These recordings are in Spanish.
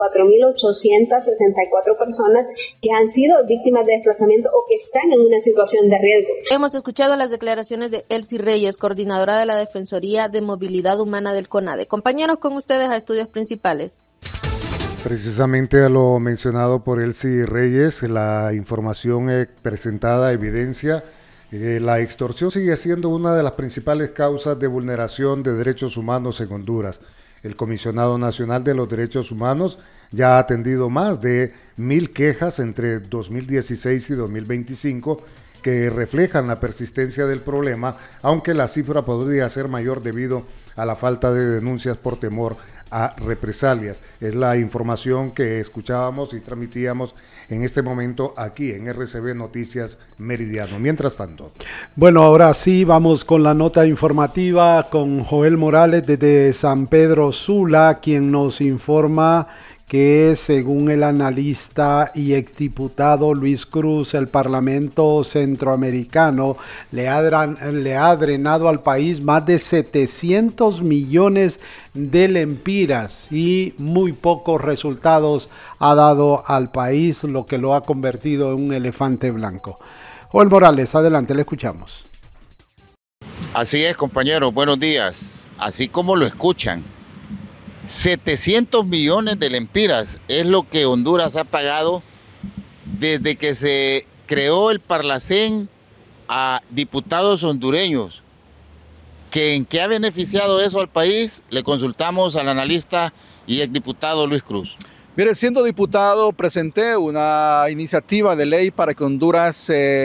4.864 personas que han sido víctimas de desplazamiento o que están en una situación de riesgo. Hemos escuchado las declaraciones de Elsie Reyes, coordinadora de la Defensoría de Movilidad Humana del CONADE. Compañeros, con ustedes a Estudios Principales. Precisamente a lo mencionado por Elsie Reyes, la información presentada evidencia la extorsión sigue siendo una de las principales causas de vulneración de derechos humanos en Honduras. El Comisionado Nacional de los Derechos Humanos ya ha atendido más de 1,000 quejas entre 2016 y 2025 que reflejan la persistencia del problema, aunque la cifra podría ser mayor debido a la falta de denuncias por temor a represalias. Es la información que escuchábamos y transmitíamos en este momento aquí en RCB Noticias Meridiano. Mientras tanto. Bueno, ahora sí vamos con la nota informativa con Joel Morales desde San Pedro Sula, quien nos informa que según el analista y exdiputado Luis Cruz, el Parlamento Centroamericano le ha drenado al país más de 700 millones de lempiras y muy pocos resultados ha dado al país, lo que lo ha convertido en un elefante blanco. Joel Morales, adelante, le escuchamos. Así es, compañeros, buenos días. Así como lo escuchan, 700 millones de lempiras es lo que Honduras ha pagado desde que se creó el Parlacén a diputados hondureños. ¿En qué ha beneficiado eso al país? Le consultamos al analista y exdiputado Luis Cruz. Mire, siendo diputado presenté una iniciativa de ley para que Honduras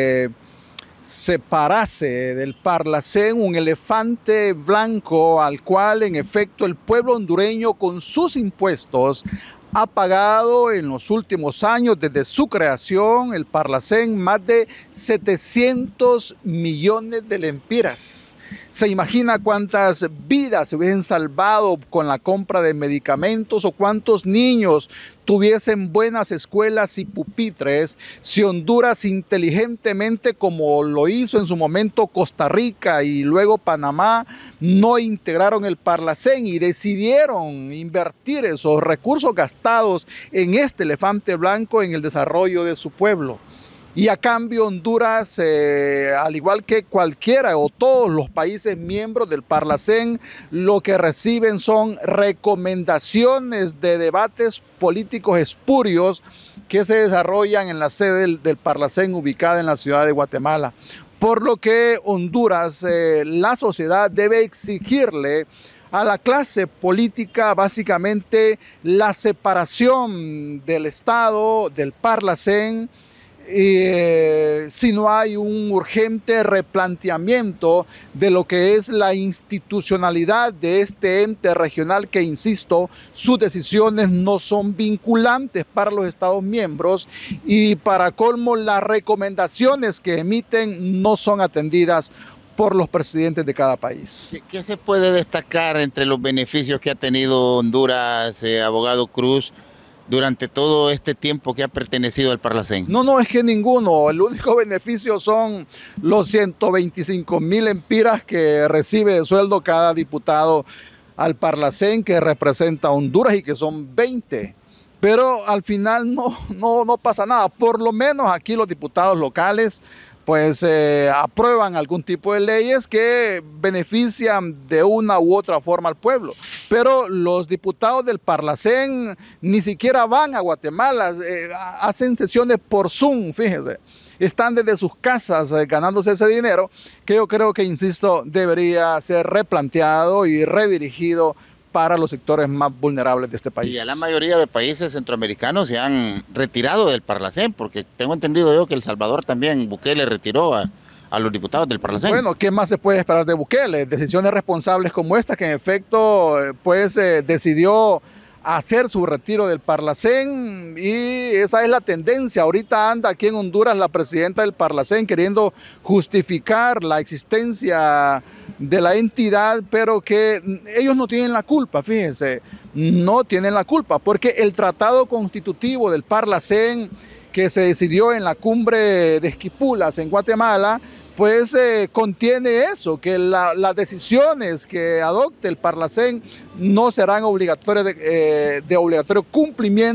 separase del Parlacén un elefante blanco al cual en efecto el pueblo hondureño con sus impuestos ha pagado en los últimos años desde su creación el Parlacén más de 700 millones de lempiras. ¿Se imagina cuántas vidas se hubiesen salvado con la compra de medicamentos o cuántos niños tuviesen buenas escuelas y pupitres si Honduras inteligentemente, como lo hizo en su momento Costa Rica y luego Panamá, no integraron el Parlacén y decidieron invertir esos recursos gastados en este elefante blanco en el desarrollo de su pueblo? Y a cambio Honduras, al igual que cualquiera o todos los países miembros del Parlacén, lo que reciben son recomendaciones de debates políticos espurios que se desarrollan en la sede del Parlacén ubicada en la ciudad de Guatemala. Por lo que Honduras, la sociedad debe exigirle a la clase política básicamente la separación del Estado, del Parlacén, si no hay un urgente replanteamiento de lo que es la institucionalidad de este ente regional que, insisto, sus decisiones no son vinculantes para los Estados miembros y para colmo las recomendaciones que emiten no son atendidas por los presidentes de cada país. ¿Qué se puede destacar entre los beneficios que ha tenido Honduras, abogado Cruz, durante todo este tiempo que ha pertenecido al Parlacén? No, es que ninguno. El único beneficio son los 125,000 lempiras que recibe de sueldo cada diputado al Parlacén, que representa a Honduras y que son 20. Pero al final no pasa nada. Por lo menos aquí los diputados locales pues aprueban algún tipo de leyes que benefician de una u otra forma al pueblo. Pero los diputados del Parlacén ni siquiera van a Guatemala, hacen sesiones por Zoom, fíjense. Están desde sus casas ganándose ese dinero que yo creo que, insisto, debería ser replanteado y redirigido para los sectores más vulnerables de este país. Y a la mayoría de países centroamericanos se han retirado del Parlacén, porque tengo entendido yo que El Salvador también, Bukele retiró a los diputados del Parlacén. Bueno, ¿qué más se puede esperar de Bukele? Decisiones responsables como esta, que en efecto pues decidió hacer su retiro del Parlacén, y esa es la tendencia. Ahorita anda aquí en Honduras la presidenta del Parlacén queriendo justificar la existencia de la entidad, pero que ellos no tienen la culpa, fíjense, no tienen la culpa, porque el tratado constitutivo del Parlacén que se decidió en la cumbre de Esquipulas en Guatemala pues contiene eso, que las decisiones que adopte el Parlacén no serán obligatorias de obligatorio cumplimiento